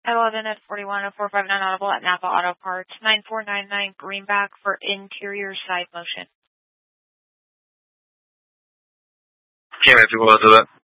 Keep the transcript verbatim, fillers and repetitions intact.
eleven at forty-one oh four five nine Audible at Napa Auto Parts, nine four nine nine Greenback for interior side motion. Can't answer what was that?